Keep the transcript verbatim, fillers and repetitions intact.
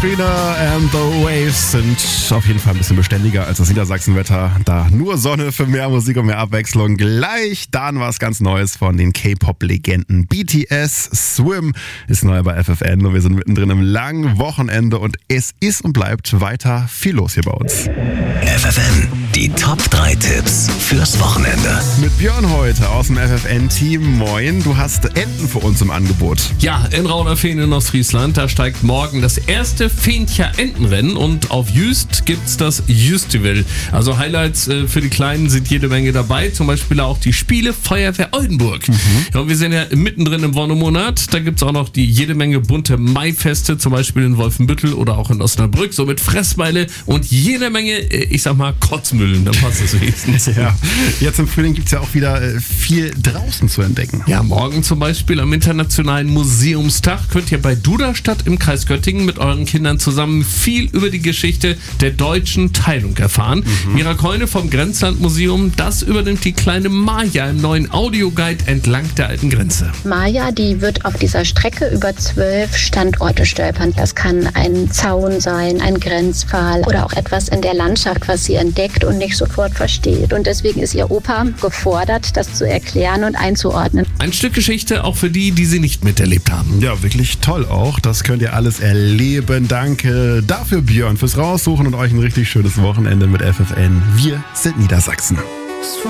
Katrina and the Waves sind auf jeden Fall ein bisschen beständiger als das Niedersachsenwetter. Da nur Sonne für mehr Musik und mehr Abwechslung. Gleich dann was ganz Neues von den K-Pop-Legenden. B T S Swim ist neu bei F F N und wir sind mittendrin im langen Wochenende und es ist und bleibt weiter viel los hier bei uns. F F N, die Top drei Tipps fürs Wochenende. Mit Björn heute aus dem F F N-Team. Moin, du hast Enten für uns im Angebot. Ja, in Rauderfehn in Ostfriesland, da steigt morgen das erste Feencher Entenrennen und auf Jüst gibt's das Jüstival. Also Highlights äh, für die Kleinen sind jede Menge dabei, zum Beispiel auch die Spiele Feuerwehr Oldenburg. Mhm. Ja, und wir sind ja mittendrin im Wonnemonat, da gibt's auch noch die jede Menge bunte Maifeste, zum Beispiel in Wolfenbüttel oder auch in Osnabrück, so mit Fressmeile und jede Menge, äh, ich sag mal, Kotzmühlen, da passt es wenigstens. Ja, jetzt im Frühling gibt's ja auch wieder äh, viel draußen zu entdecken. Ja, morgen zum Beispiel am Internationalen Museumstag könnt ihr bei Duderstadt im Kreis Göttingen mit euren Kindern zusammen viel über die Geschichte der deutschen Teilung erfahren. Mhm. Mira Keune vom Grenzlandmuseum, das übernimmt die kleine Maja im neuen Audioguide entlang der alten Grenze. Maja, die wird auf dieser Strecke über zwölf Standorte stolpern. Das kann ein Zaun sein, ein Grenzpfahl oder auch etwas in der Landschaft, was sie entdeckt und nicht sofort versteht. Und deswegen ist ihr Opa gefordert, das zu erklären und einzuordnen. Ein Stück Geschichte auch für die, die sie nicht miterlebt haben. Ja, wirklich toll auch. Das könnt ihr alles erleben. Danke dafür, Björn, fürs Raussuchen und euch ein richtig schönes Wochenende mit F F N. Wir sind Niedersachsen.